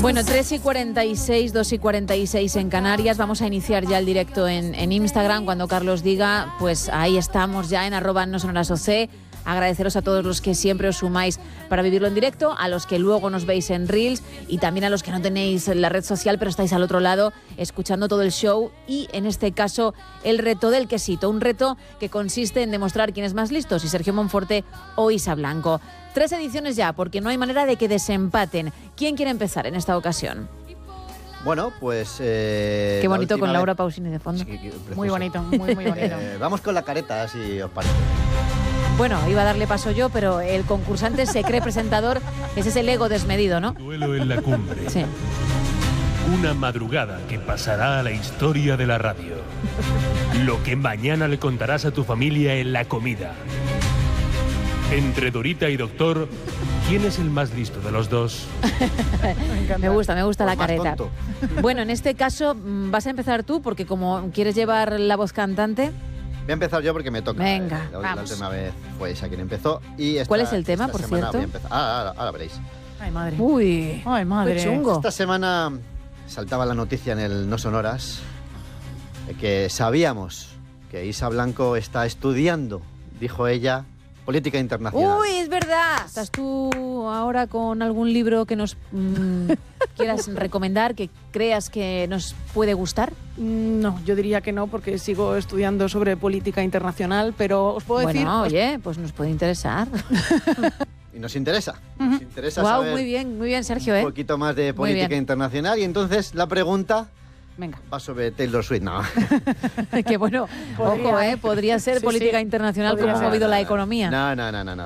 Bueno, 3:46, 2:46 en Canarias. Vamos a iniciar ya el directo en Instagram. Cuando Carlos diga, pues ahí estamos ya en @nosonorasoc. Agradeceros a todos los que siempre os sumáis para vivirlo en directo, a los que luego nos veis en Reels y también a los que no tenéis la red social pero estáis al otro lado escuchando todo el show y en este caso el reto del quesito, un reto que consiste en demostrar quién es más listo, si Sergio Monforte o Isa Blanco. 3 ediciones ya, porque no hay manera de que desempaten. ¿Quién quiere empezar en esta ocasión? Bueno, pues... Qué bonito con Laura Pausini de fondo. Sí, muy bonito, muy bonito. Vamos con la careta, si os parece. Bueno, iba a darle paso yo, pero el concursante se cree presentador. Ese es el ego desmedido, ¿no? Duelo en la cumbre. Sí. Una madrugada que pasará a la historia de la radio. Lo que mañana le contarás a tu familia en la comida. Entre Dorita y Doctor, ¿quién es el más listo de los dos? Me gusta la Más careta. tonto. Bueno, en este caso vas a empezar tú, porque como quieres llevar la voz cantante... Voy a empezar yo porque me toca. Venga, La vamos. última vez fue esa quien empezó. Y ¿Cuál es el tema, por semana cierto? voy a empezar. Ahora veréis. Ay, madre. Uy, Ay, madre. qué chungo. Esta semana saltaba la noticia en el No Sonoras de que sabíamos que Isa Blanco está estudiando, dijo ella, política internacional. Uy, es verdad. ¿Estás tú ahora con algún libro que nos quieras recomendar, que creas que nos puede gustar? No, yo diría que no, porque sigo estudiando sobre política internacional, pero os puedo decir... Bueno, oye, pues nos puede interesar. Y nos interesa. Nos interesa Wow, saber muy bien, Sergio, un poquito más de política bien. internacional. Y entonces la pregunta Venga. va sobre Taylor Swift. No. Que bueno, Podría, ojo, podría ser Sí, política sí. internacional Podría como ha ser. movido la economía. No.